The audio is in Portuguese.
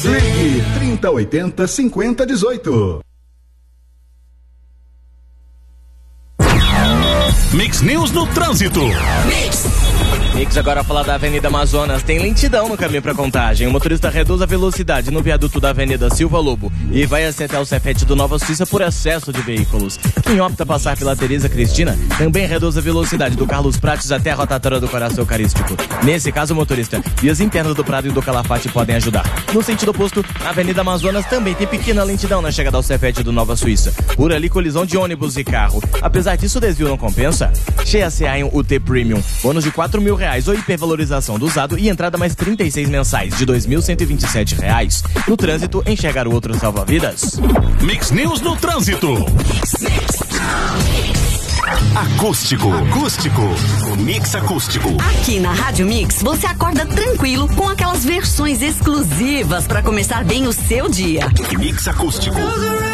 Ligue 3080-5018. Mix News no trânsito. Mix agora fala da Avenida Amazonas. Tem lentidão no caminho para Contagem. O motorista reduz a velocidade no viaduto da Avenida Silva Lobo e vai até o Cefete do Nova Suíça por excesso de veículos. Quem opta passar pela Teresa Cristina também reduz a velocidade do Carlos Prates até a rotatória do Coração Eucarístico. Nesse caso, o motorista, vias internas do Prado e do Calafate podem ajudar. No sentido oposto, a Avenida Amazonas também tem pequena lentidão na chegada ao Cefete do Nova Suíça. Por ali, colisão de ônibus e carro. Apesar disso, o desvio não compensa. Cheia Seayon UT Premium. Bônus de R$4.000 ou hipervalorização do usado e entrada mais 36 mensais de R$2.127. No trânsito, enxergar o outro salva-vidas. Mix News no trânsito. Acústico. Mix acústico. Aqui na Rádio Mix, você acorda tranquilo com aquelas versões exclusivas para começar bem o seu dia. Mix acústico.